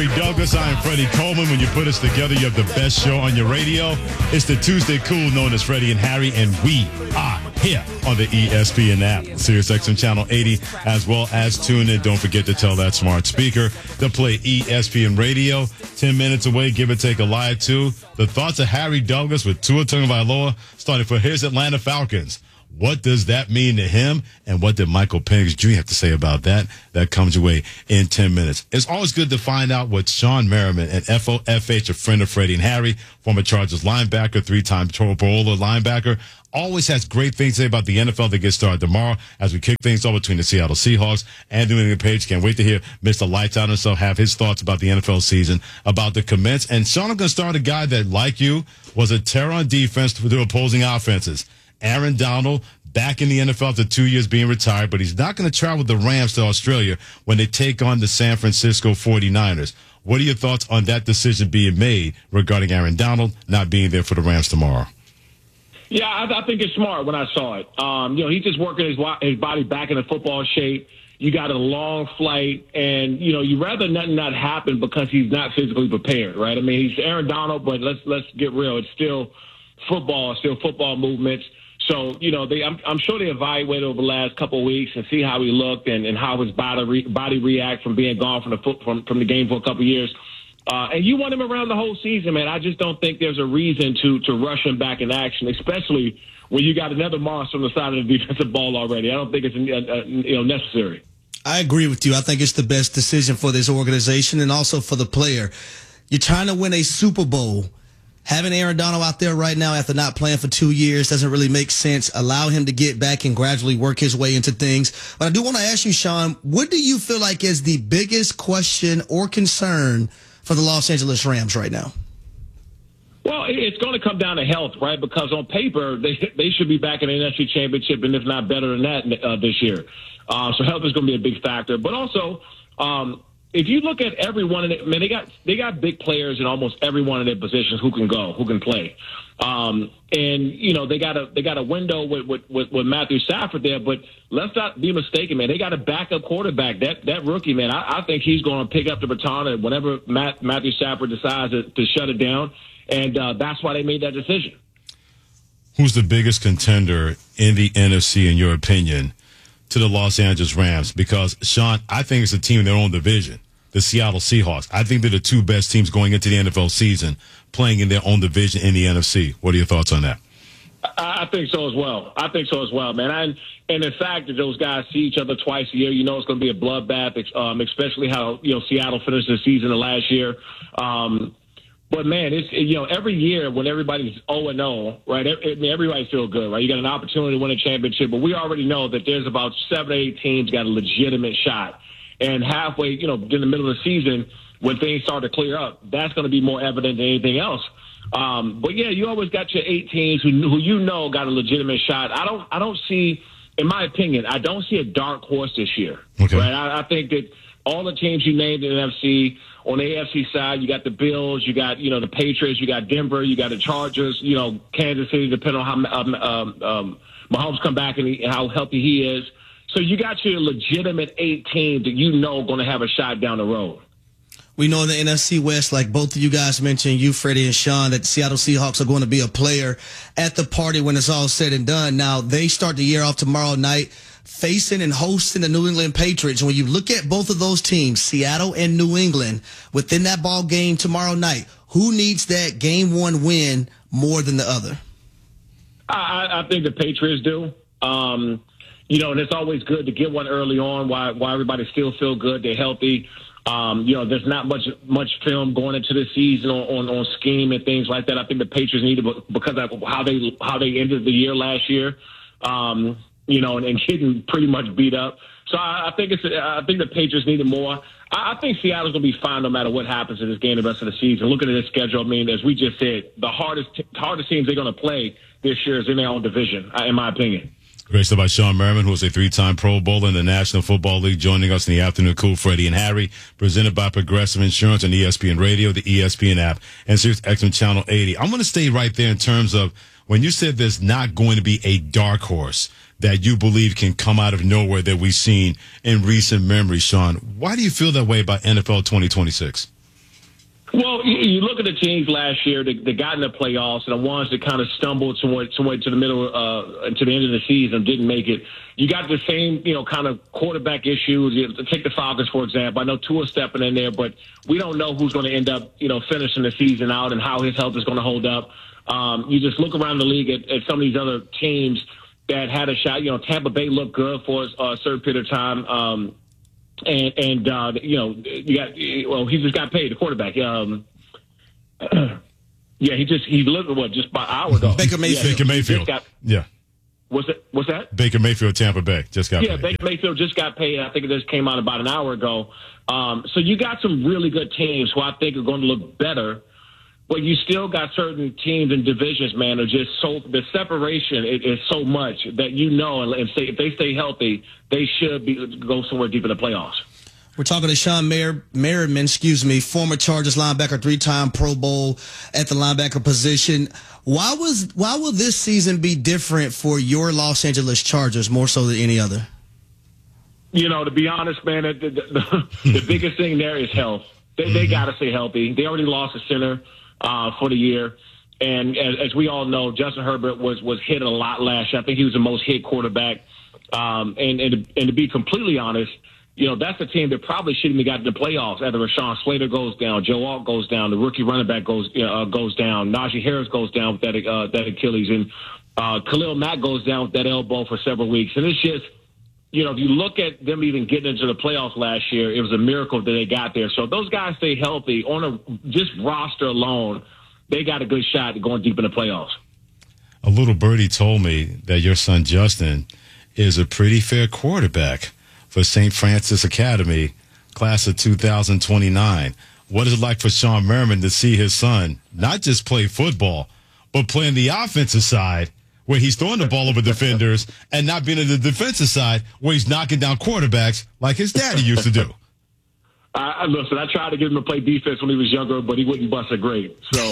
Douglas, I am Freddie Coleman. When you put us together, you have the best show on your radio. It's the Tuesday Cool known as Freddie and Harry, and we are here on the ESPN app, SiriusXM Channel 80, as well as tune in. Don't forget to tell that smart speaker to play ESPN Radio. 10 minutes away, give or take a lie to. The thoughts of Harry Douglas with Tua Tagovailoa starting for his Atlanta Falcons. What does that mean to him? And what did Michael Penix Jr. have to say about that? That comes your way in 10 minutes. It's always good to find out what Shawne Merriman, an FOFH, a friend of Freddie and Harry, former Chargers linebacker, three-time Pro Bowler linebacker, always has great things to say about the NFL that gets started tomorrow as we kick things off between the Seattle Seahawks and New England Patriots. Can't wait to hear Mr. Lights Out himself have his thoughts about the NFL season, about the commence. And Sean, I'm going to start a guy that, like you, was a terror on defense for the opposing offenses. Aaron Donald back in the NFL after 2 years being retired, but he's not going to travel with the Rams to Australia when they take on the San Francisco 49ers. What are your thoughts on that decision being made regarding Aaron Donald not being there for the Rams tomorrow? Yeah, I think it's smart when I saw it. He's just working his body back into football shape. You got a long flight, and, you'd rather nothing not happen because he's not physically prepared, right? I mean, he's Aaron Donald, but let's get real. It's still football movements. So, I'm sure they evaluated over the last couple of weeks and see how he looked and how his body react from being gone from the game for a couple of years. And you want him around the whole season, man. I just don't think there's a reason to rush him back in action, especially when you got another monster on the side of the defensive ball already. I don't think it's necessary. I agree with you. I think it's the best decision for this organization and also for the player. You're trying to win a Super Bowl. Having Aaron Donald out there right now after not playing for 2 years doesn't really make sense. Allow him to get back and gradually work his way into things. But I do want to ask you, Sean, what do you feel like is the biggest question or concern for the Los Angeles Rams right now? Well, it's going to come down to health, right? Because on paper, they should be back in the NFC Championship, and if not better than that this year. So health is going to be a big factor. But also, if you look at every one of them, man, they got big players in almost every one of their positions who can play. And they got a window with Matthew Stafford there, but let's not be mistaken, man. They got a backup quarterback. That rookie, man, I think he's going to pick up the baton and whenever Matthew Stafford decides to shut it down, and that's why they made that decision. Who's the biggest contender in the NFC, in your opinion, to the Los Angeles Rams? Because, Sean, I think it's a team in their own division, the Seattle Seahawks. I think they're the two best teams going into the NFL season, playing in their own division in the NFC. What are your thoughts on that? I think so as well, man. And the fact that those guys see each other twice a year, it's going to be a bloodbath, especially how, Seattle finished the season of last year. But, man, it's every year when everybody's 0-0, right, everybody feels good, right? You got an opportunity to win a championship, but we already know that there's about 7 or 8 teams got a legitimate shot. And halfway, in the middle of the season, when things start to clear up, that's going to be more evident than anything else. But, yeah, you always got your 8 teams who got a legitimate shot. I don't see, in my opinion, I don't see a dark horse this year. Okay. Right? I think that all the teams you named in the NFC, on the AFC side, you got the Bills, you got, the Patriots, you got Denver, you got the Chargers, Kansas City, depending on how Mahomes come back and how healthy he is. So you got your legitimate 8 teams that going to have a shot down the road. We know in the NFC West, like both of you guys mentioned, you, Freddie, and Sean, that the Seattle Seahawks are going to be a player at the party when it's all said and done. Now, they start the year off tomorrow night facing and hosting the New England Patriots. And when you look at both of those teams, Seattle and New England, within that ball game tomorrow night, who needs that game 1 win more than the other? I think the Patriots do. And it's always good to get one early on while everybody still feel good. They're healthy. There's not much film going into the season on scheme and things like that. I think the Patriots need it because of how they ended the year last year. And getting pretty much beat up. So I think the Patriots need it more. I think Seattle's going to be fine no matter what happens in this game the rest of the season. Looking at their schedule, I mean, as we just said, the hardest teams they're going to play this year is in their own division, in my opinion. Great stuff by Shawne Merriman, who is a 3-time Pro Bowler in the National Football League, joining us in the afternoon. Cool, Freddie and Harry, presented by Progressive Insurance on ESPN Radio, the ESPN app, and SiriusXM Channel 80. I'm going to stay right there in terms of when you said there's not going to be a dark horse that you believe can come out of nowhere that we've seen in recent memory, Sean. Why do you feel that way about NFL 2026? Well, you look at the teams last year that got in the playoffs, and the ones that kind of stumbled somewhat to the middle, to the end of the season, didn't make it. You got the same, kind of quarterback issues. Take the Falcons, for example. I know Tua's stepping in there, but we don't know who's going to end up, finishing the season out and how his health is going to hold up. You just look around the league at some of these other teams that had a shot. Tampa Bay looked good for a certain period of time. You got, he just got paid, the quarterback. He looked just about an hour ago. Baker Mayfield. Baker Mayfield. Yeah. What's that? Baker Mayfield, Tampa Bay, just got paid. Yeah, Baker Mayfield just got paid. I think it just came out about an hour ago. So you got some really good teams who I think are going to look better. But you still got certain teams and divisions, man, are just the separation is so much that and say if they stay healthy, they should go somewhere deep in the playoffs. We're talking to Shawne Merriman, former Chargers linebacker, 3-time Pro Bowl at the linebacker position. Why will this season be different for your Los Angeles Chargers more so than any other? To be honest, man, the biggest thing there is health. They got to stay healthy. They already lost a center for the year. And as we all know, Justin Herbert was hit a lot last year. I think he was the most hit quarterback. And to be completely honest, that's a team that probably shouldn't have gotten to the playoffs after Rashawn Slater goes down, Joe Alt goes down, the rookie running back goes down, Najee Harris goes down with that Achilles, and Khalil Mack goes down with that elbow for several weeks. And it's just, if you look at them even getting into the playoffs last year, it was a miracle that they got there. So if those guys stay healthy on just roster alone, they got a good shot at going deep in the playoffs. A little birdie told me that your son Justin is a pretty fair quarterback for St. Francis Academy, class of 2029. What is it like for Shawne Merriman to see his son not just play football, but playing the offensive side where he's throwing the ball over defenders and not being on the defensive side where he's knocking down quarterbacks like his daddy used to do? Listen, I tried to get him to play defense when he was younger, but he wouldn't bust a grade. So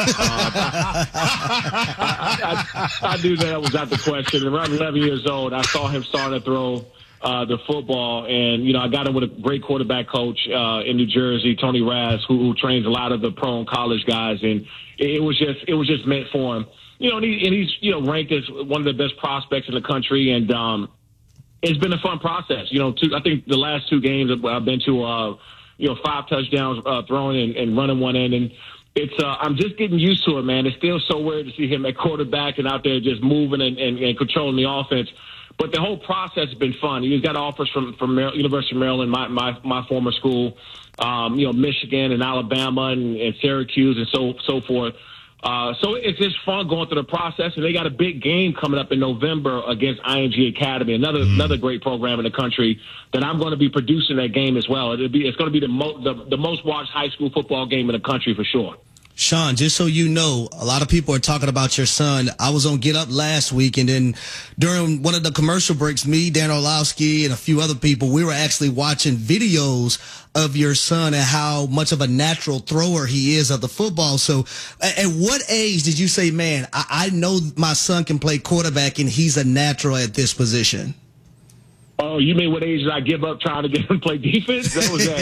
I knew that was not the question. Around 11 years old, I saw him starting to throw the football, and I got him with a great quarterback coach in New Jersey, Tony Raz, who trains a lot of the pro and college guys, and it was just meant for him. And he's ranked as one of the best prospects in the country, and it's been a fun process. I think the last 2 games I've been to 5 touchdowns throwing and running one end, and it's I'm just getting used to it, man. It's still so weird to see him at quarterback and out there just moving and controlling the offense. But the whole process has been fun. He's got offers from University of Maryland, my former school, Michigan and Alabama and Syracuse and so forth. So it's just fun going through the process. And they got a big game coming up in November against IMG Academy, another great program in the country that I'm going to be producing that game as well. It's going to be the most watched high school football game in the country for sure. Shawne, just so you know, a lot of people are talking about your son. I was on Get Up last week, and then during one of the commercial breaks, me, Dan Orlovsky, and a few other people, we were actually watching videos of your son and how much of a natural thrower he is of the football. So at what age did you say, man, I know my son can play quarterback and he's a natural at this position? Oh, you mean what age did I give up trying to get him to play defense? That was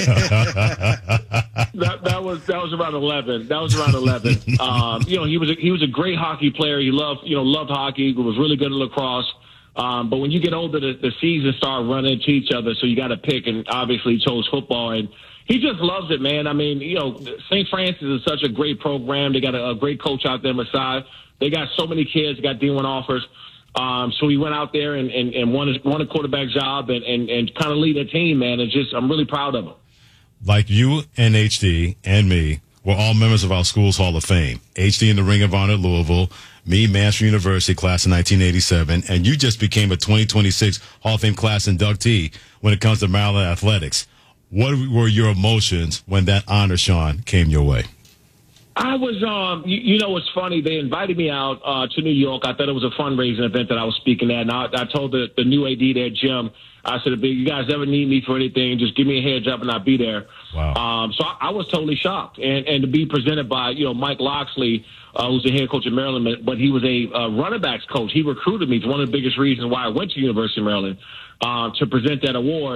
that was around 11. That was around 11. He was a great hockey player. He loved hockey. He was really good at lacrosse. But when you get older, the seasons start running into each other, so you got to pick. And obviously, he chose football, and he just loves it, man. I mean, St. Francis is such a great program. They got a great coach out there, Masai. They got so many kids. They got D1 offers. So he went out there and won a quarterback job and kind of lead a team, man. I'm really proud of him. Like you and HD and me, we're all members of our school's Hall of Fame. HD in the Ring of Honor at Louisville, me, Master University, class of 1987, and you just became a 2026 Hall of Fame class inductee when it comes to Maryland athletics. What were your emotions when that honor, Shawne, came your way? I was, it's funny. They invited me out to New York. I thought it was a fundraising event that I was speaking at. And I told the new AD there, Jim, I said, if you guys ever need me for anything, just give me a heads up and I'll be there. Wow. So I was totally shocked. And to be presented by, Mike Loxley, who's the head coach of Maryland, but he was a running backs coach. He recruited me. It's one of the biggest reasons why I went to University of Maryland to present that award.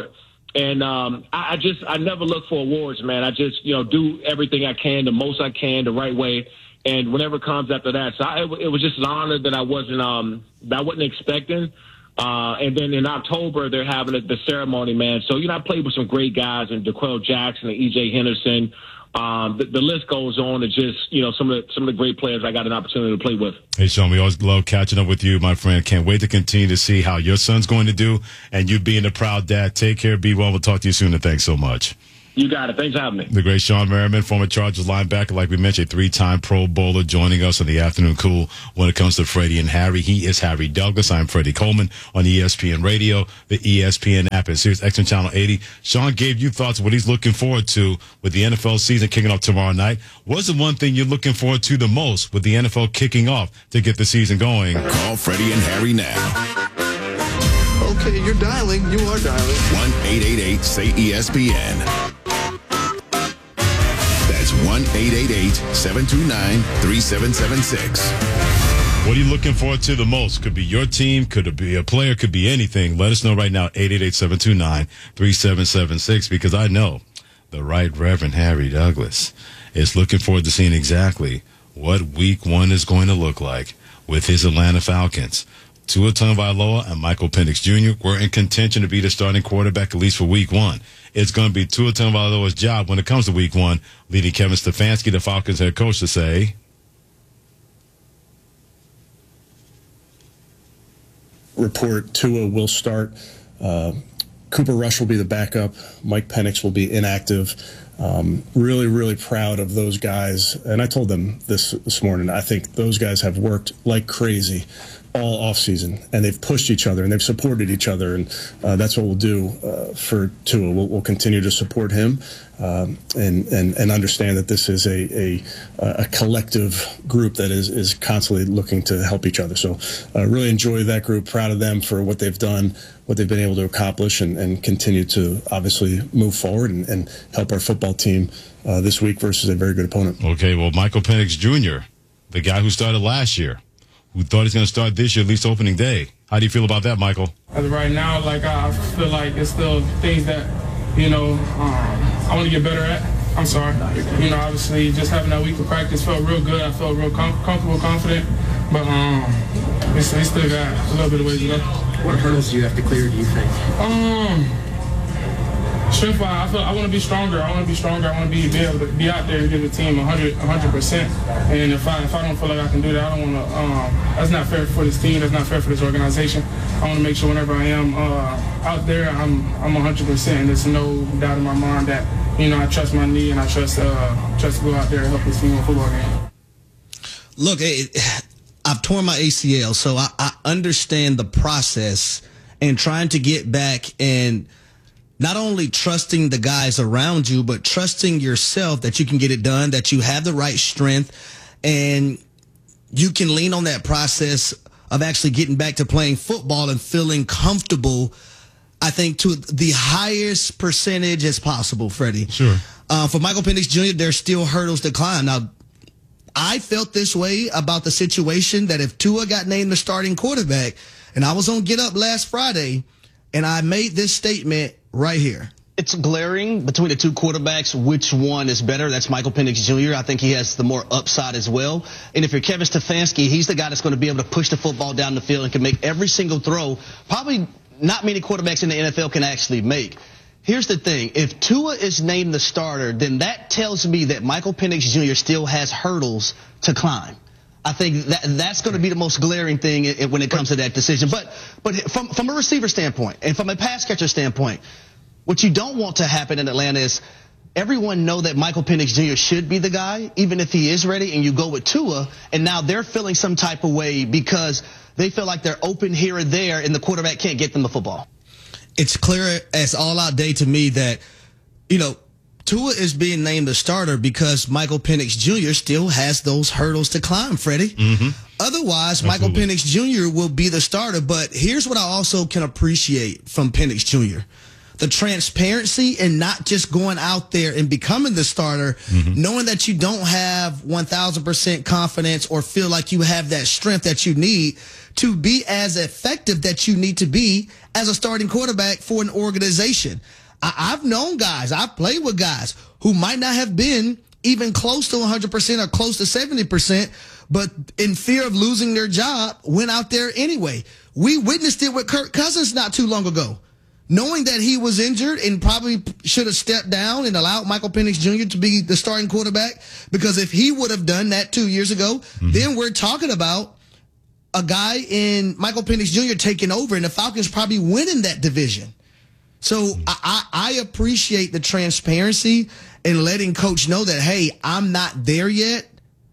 And I never look for awards, man. I just, do everything I can, the most I can, the right way. And whenever it comes after that. So it was just an honor that I wasn't expecting. And then in October, they're having the ceremony, man. So, I played with some great guys, and DeQuell Jackson and E.J. Henderson. The list goes on. It's just, some of the great players I got an opportunity to play with. Hey, Sean, we always love catching up with you, my friend. Can't wait to continue to see how your son's going to do, and you being a proud dad. Take care. Be well. We'll talk to you soon, and thanks so much. You got it. Thanks for having me. The great Sean Merriman, former Chargers linebacker, like we mentioned, 3-time Pro Bowler, joining us on the Afternoon Cool when it comes to Freddie and Harry. He is Harry Douglas. I'm Freddie Coleman on ESPN Radio, the ESPN app, and Sirius XM Channel 80. Sean gave you thoughts of what he's looking forward to with the NFL season kicking off tomorrow night. What's the one thing you're looking forward to the most with the NFL kicking off to get the season going? Call Freddie and Harry now. Okay, you're dialing. You are dialing. 1-888-SAY-ESPN. That's 1-888-729-3776. What are you looking forward to the most? Could be your team, could it be a player, could be anything. Let us know right now, 888-729-3776, because I know the Right Reverend Harry Douglas is looking forward to seeing exactly what week one is going to look like with his Atlanta Falcons. Tua Tagovailoa and Michael Penix Jr. were in contention to be the starting quarterback, at least for week one. It's going to be Tua Tagovailoa's job when it comes to week one, leading Kevin Stefanski, the Falcons head coach, to say, report Tua will start. Cooper Rush will be the backup. Mike Penix will be inactive. Really, really proud of those guys. And I told them this morning, I think those guys have worked like crazy all offseason, and they've pushed each other and they've supported each other, and that's what we'll do for Tua. We'll continue to support him and understand that this is a collective group that is constantly looking to help each other. So really enjoy that group, proud of them for what they've done, what they've been able to accomplish, and continue to obviously move forward and help our football team this week versus a very good opponent. Okay, well, Michael Penix Jr., the guy who started last year, who thought he's going to start this year, at least opening day. How do you feel about that, Michael? As of right now, I feel like it's still things that, I want to get better at. I'm sorry. Obviously, just having that week of practice felt real good. I felt real comfortable, confident. But we still got a little bit of ways to go. What hurdles do you have to clear, do you think? Strength wise, I want to be stronger. I want to be able to be out there and give the team 100%. And if I don't feel like I can do that, I don't want to. That's not fair for this team. That's not fair for this organization. I want to make sure whenever I am out there, I'm 100%. And there's no doubt in my mind that I trust my knee and I trust to go out there and help this team win a football game. Look, I've torn my ACL, so I understand the process and trying to get back and not only trusting the guys around you, but trusting yourself that you can get it done, that you have the right strength, and you can lean on that process of actually getting back to playing football and feeling comfortable, I think, to the highest percentage as possible, Freddie. Sure. For Michael Penix Jr., there's still hurdles to climb. Now, I felt this way about the situation that if Tua got named the starting quarterback, and I was on Get Up last Friday, and I made this statement right here. It's glaring between the two quarterbacks which one is better. That's Michael Penix Jr. I think he has the more upside as well. And if you're Kevin Stefanski, he's the guy that's going to be able to push the football down the field and can make every single throw. Probably not many quarterbacks in the NFL can actually make. Here's the thing. If Tua is named the starter, then that tells me that Michael Penix Jr. still has hurdles to climb. I think that's going to be the most glaring thing when it comes to that decision. But from a receiver standpoint and from a pass catcher standpoint, what you don't want to happen in Atlanta is everyone know that Michael Penix Jr. should be the guy, even if he is ready, and you go with Tua, and now they're feeling some type of way because they feel like they're open here or there, and the quarterback can't get them the football. It's clear as all out day to me that, Tua is being named the starter because Michael Penix Jr. still has those hurdles to climb, Freddie. Mm-hmm. Otherwise, Absolutely. Michael Penix Jr. will be the starter. But here's what I also can appreciate from Penix Jr. The transparency and not just going out there and becoming the starter, knowing that you don't have 1,000% confidence or feel like you have that strength that you need to be as effective that you need to be as a starting quarterback for an organization. I've known guys, I've played with guys who might not have been even close to 100% or close to 70%, but in fear of losing their job, went out there anyway. We witnessed it with Kirk Cousins not too long ago. Knowing that he was injured and probably should have stepped down and allowed Michael Penix Jr. to be the starting quarterback, because if he would have done that 2 years ago, then we're talking about a guy in Michael Penix Jr. taking over and the Falcons probably winning that division. So I appreciate the transparency and letting coach know that, hey, I'm not there yet.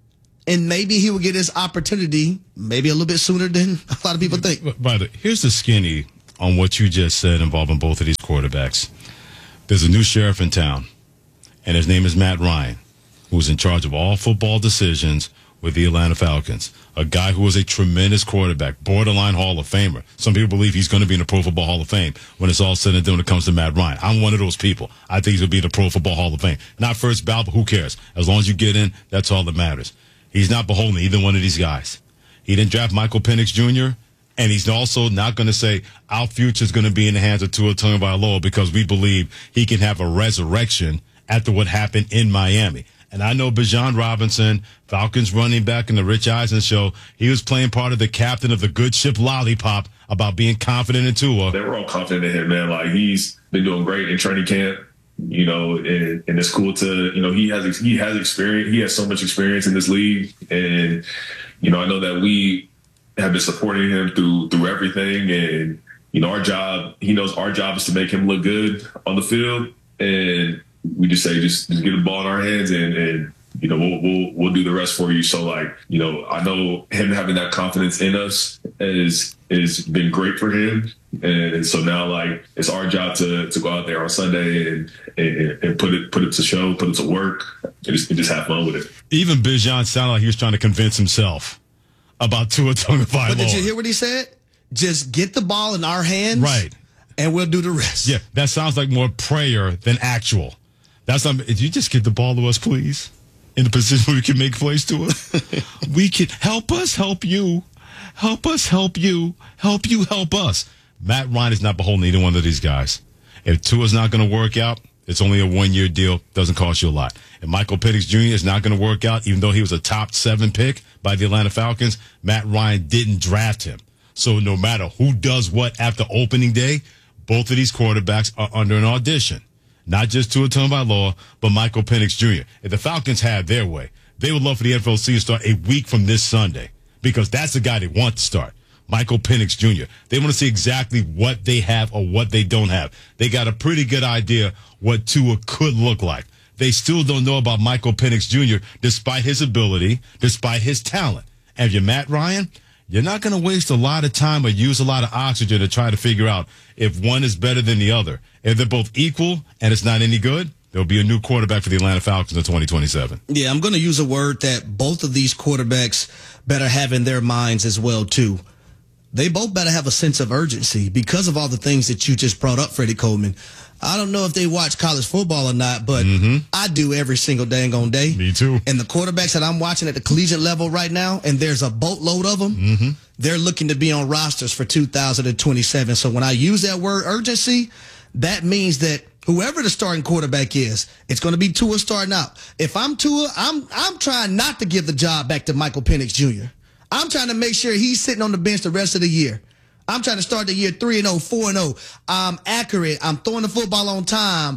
And maybe he will get his opportunity maybe a little bit sooner than a lot of people think. By the way, here's the skinny on what you just said involving both of these quarterbacks. There's a new sheriff in town, and his name is Matt Ryan, who's in charge of all football decisions with the Atlanta Falcons. A guy who is a tremendous quarterback, borderline Hall of Famer. Some people believe he's going to be in the Pro Football Hall of Fame when it's all said and done when it comes to Matt Ryan. I'm one of those people. I think he's going to be in the Pro Football Hall of Fame. Not first ballot, but who cares? As long as you get in, that's all that matters. He's not beholden to either one of these guys. He didn't draft Michael Penix Jr., and he's also not going to say our future is going to be in the hands of Tua Tagovailoa because we believe he can have a resurrection after what happened in Miami. And I know Bijan Robinson, Falcons running back in the Rich Eisen show, he was playing part of the captain of the good ship Lollipop about being confident in Tua. They were all confident in him, man. Like, he's been doing great in training camp, you know, and it's cool to, you know, he has experience. He has so much experience in this league. And, you know, I know that we have been supporting him through everything. And, you know, he knows our job is to make him look good on the field. And we just say, just get the ball in our hands and you know, we'll do the rest for you. So, like, you know, I know him having that confidence in us is been great for him. And so now, like, it's our job to go out there on Sunday and put it to show, put it to work, and just have fun with it. Even Bijan sounded like he was trying to convince himself about Tua Tagovailoa. But did you hear what he said? Just get the ball in our hands, right, and we'll do the rest. Yeah, that sounds like more prayer than actual. That's not. If you just give the ball to us, please, in the position where we can make plays to us, we can help us, help you, help us, help you, help you, help us. Matt Ryan is not beholden to either one of these guys. If Tua's not going to work out, it's only a 1-year deal. Doesn't cost you a lot. If Michael Penix Jr. is not going to work out, even though he was a top 7 pick by the Atlanta Falcons, Matt Ryan didn't draft him. So no matter who does what after opening day, both of these quarterbacks are under an audition. Not just Tua Tagovailoa, but Michael Penix Jr. If the Falcons had their way, they would love for the NFL to start a week from this Sunday because that's the guy they want to start, Michael Penix Jr. They want to see exactly what they have or what they don't have. They got a pretty good idea what Tua could look like. They still don't know about Michael Penix Jr. despite his ability, despite his talent. And if you're Matt Ryan, you're not going to waste a lot of time or use a lot of oxygen to try to figure out if one is better than the other. If they're both equal and it's not any good, there'll be a new quarterback for the Atlanta Falcons in 2027. Yeah, I'm going to use a word that both of these quarterbacks better have in their minds as well, too. They both better have a sense of urgency because of all the things that you just brought up, Freddie Coleman. I don't know if they watch college football or not, but I do every single dang on day. Me too. And the quarterbacks that I'm watching at the collegiate level right now, and there's a boatload of them, they're looking to be on rosters for 2027. So when I use that word urgency, that means that whoever the starting quarterback is, it's going to be Tua starting out. If I'm Tua, I'm trying not to give the job back to Michael Penix Jr. I'm trying to make sure he's sitting on the bench the rest of the year. I'm trying to start the year 3-0, 4-0. I'm accurate. I'm throwing the football on time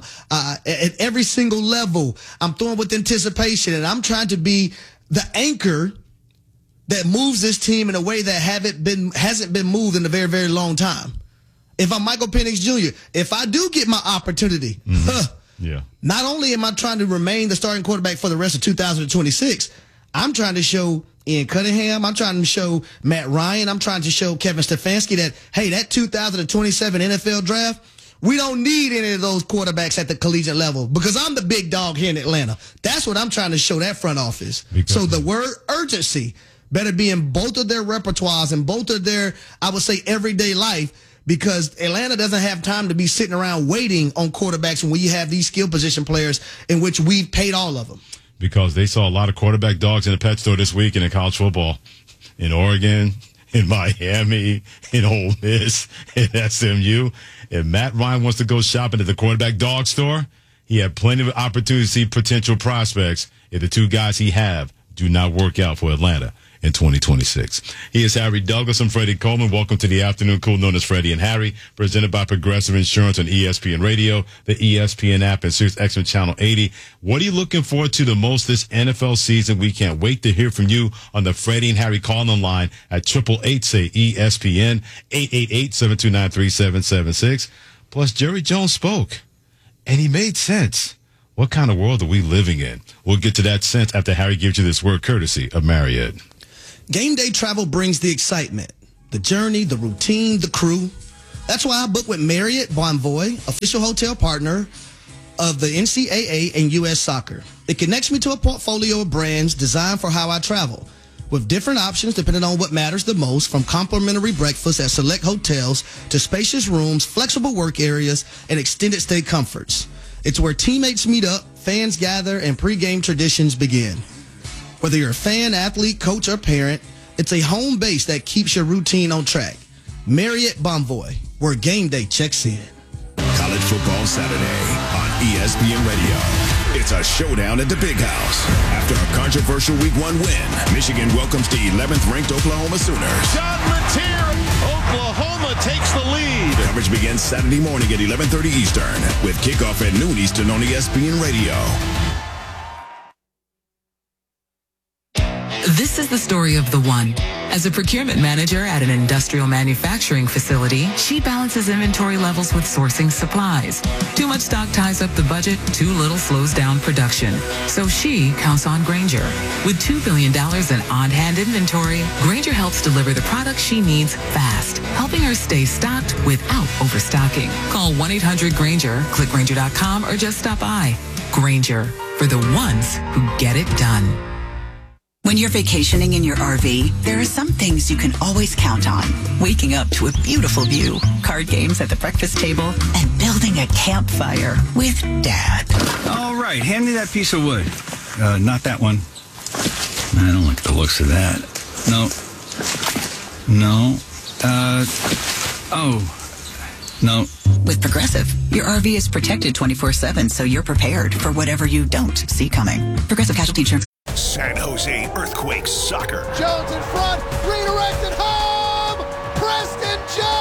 at every single level. I'm throwing with anticipation, and I'm trying to be the anchor that moves this team in a way that hasn't been moved in a very, very long time. If I'm Michael Penix Jr., if I do get my opportunity, not only am I trying to remain the starting quarterback for the rest of 2026, I'm trying to show Ian Cunningham, I'm trying to show Matt Ryan, I'm trying to show Kevin Stefanski that, hey, that 2027 NFL draft, we don't need any of those quarterbacks at the collegiate level because I'm the big dog here in Atlanta. That's what I'm trying to show that front office. So the word urgency better be in both of their repertoires and both of their, I would say, everyday life, because Atlanta doesn't have time to be sitting around waiting on quarterbacks when you have these skill position players in which we've paid all of them. Because they saw a lot of quarterback dogs in the pet store this week and in college football in Oregon, in Miami, in Ole Miss, in SMU. If Matt Ryan wants to go shopping at the quarterback dog store, he had plenty of opportunity to see potential prospects if the two guys he have do not work out for Atlanta in 2026. He is Harry Douglas. I'm Freddie Coleman. Welcome to the Afternoon Cool, known as Freddie and Harry, presented by Progressive Insurance on ESPN Radio, the ESPN app, and SiriusXM Channel 80. What are you looking forward to the most this NFL season? We can't wait to hear from you on the Freddie and Harry call-in line at 888-SAY-ESPN, 888-729-3776. Plus, Jerry Jones spoke, and he made sense. What kind of world are we living in? We'll get to that sense after Harry gives you this word courtesy of Marriott. Game day travel brings the excitement, the journey, the routine, the crew. That's why I book with Marriott Bonvoy, official hotel partner of the NCAA and U.S. Soccer. It connects me to a portfolio of brands designed for how I travel, with different options depending on what matters the most, from complimentary breakfast at select hotels to spacious rooms, flexible work areas, and extended stay comforts. It's where teammates meet up, fans gather, and pregame traditions begin. Whether you're a fan, athlete, coach, or parent, it's a home base that keeps your routine on track. Marriott Bonvoy, where game day checks in. College football Saturday on ESPN Radio. It's a showdown at the Big House. After a controversial Week 1 win, Michigan welcomes the 11th-ranked Oklahoma Sooners. John Mateer, Oklahoma takes the lead. Coverage begins Saturday morning at 11:30 Eastern, with kickoff at noon Eastern on ESPN Radio. This is the story of the one. As a procurement manager at an industrial manufacturing facility, she balances inventory levels with sourcing supplies. Too much stock ties up the budget, too little slows down production. So she counts on Grainger. With $2 billion in on-hand inventory, Grainger helps deliver the products she needs fast, helping her stay stocked without overstocking. Call 1-800-GRAINGER, click Grainger.com, or just stop by. Grainger, for the ones who get it done. When you're vacationing in your RV, there are some things you can always count on. Waking up to a beautiful view, card games at the breakfast table, and building a campfire with Dad. All right, hand me that piece of wood. Not that one. I don't like the looks of that. No. No. With Progressive, your RV is protected 24/7, so you're prepared for whatever you don't see coming. Progressive Casualty Insurance. San Jose Earthquakes Soccer. Jones in front, redirected home! Preston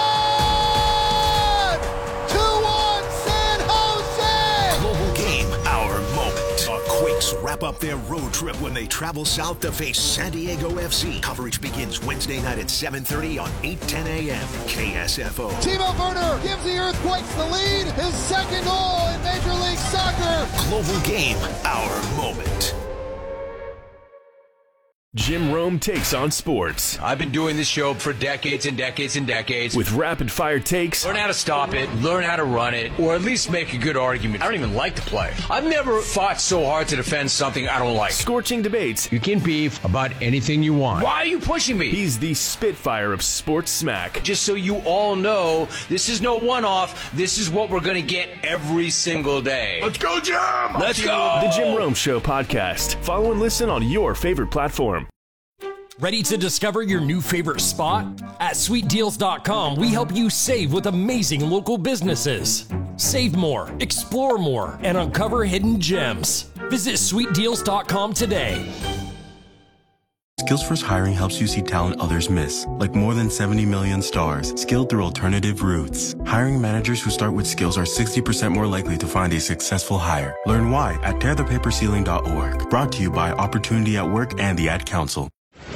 John! 2-1 San Jose! Global game, our moment. The Quakes wrap up their road trip when they travel south to face San Diego FC. Coverage begins Wednesday night at 7:30 on 8:10 a.m. KSFO. Timo Werner gives the Earthquakes the lead, his second goal in Major League Soccer. Global game, our moment. Jim Rome takes on sports. I've been doing this show for decades and decades and decades. With rapid-fire takes. Learn how to stop it, learn how to run it, or at least make a good argument. I don't even like the play. I've never fought so hard to defend something I don't like. Scorching debates. You can beef about anything you want. Why are you pushing me? He's the Spitfire of sports smack. Just so you all know, this is no one-off. This is what we're going to get every single day. Let's go, Jim! Let's go! The Jim Rome Show podcast. Follow and listen on your favorite platform. Ready to discover your new favorite spot? At SweetDeals.com, we help you save with amazing local businesses. Save more, explore more, and uncover hidden gems. Visit SweetDeals.com today. Skills First Hiring helps you see talent others miss, like more than 70 million stars, skilled through alternative routes. Hiring managers who start with skills are 60% more likely to find a successful hire. Learn why at tearthepaperceiling.org. Brought to you by Opportunity at Work and the Ad Council.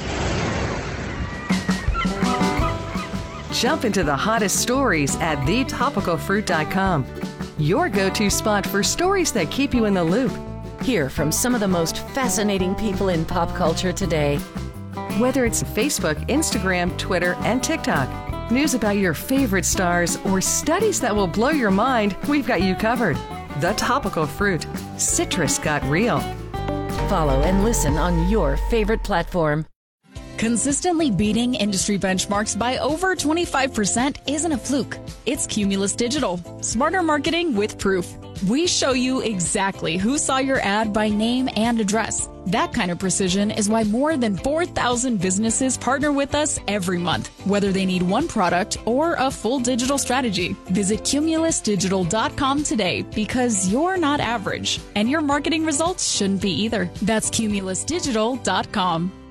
Jump into the hottest stories at thetopicalfruit.com. Your go-to spot for stories that keep you in the loop. Hear from some of the most fascinating people in pop culture today. Whether it's Facebook, Instagram, Twitter, and TikTok, news about your favorite stars, or studies that will blow your mind, we've got you covered. The Topical Fruit. Citrus got real. Follow and listen on your favorite platform. Consistently beating industry benchmarks by over 25% isn't a fluke. It's Cumulus Digital. Smarter marketing with proof. We show you exactly who saw your ad by name and address. That kind of precision is why more than 4,000 businesses partner with us every month, whether they need one product or a full digital strategy. Visit cumulusdigital.com today because you're not average, and your marketing results shouldn't be either. That's cumulusdigital.com.